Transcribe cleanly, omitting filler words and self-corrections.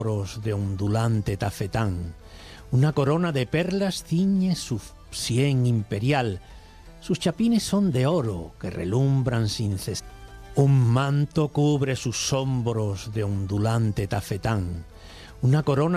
de ondulante tafetán. Una corona de perlas ciñe su sien imperial. Sus chapines son de oro que relumbran sin cesar. Un manto cubre sus hombros de ondulante tafetán. Una corona